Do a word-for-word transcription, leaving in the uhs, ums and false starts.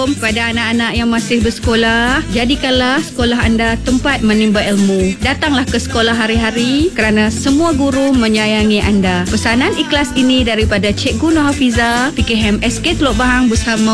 Assalamualaikum kepada anak-anak yang masih bersekolah. Jadikanlah sekolah anda tempat menimba ilmu. Datanglah ke sekolah hari-hari kerana semua guru menyayangi anda. Pesanan ikhlas ini daripada Cikgu Nur Hafiza, P K M S K Teluk Bahang bersama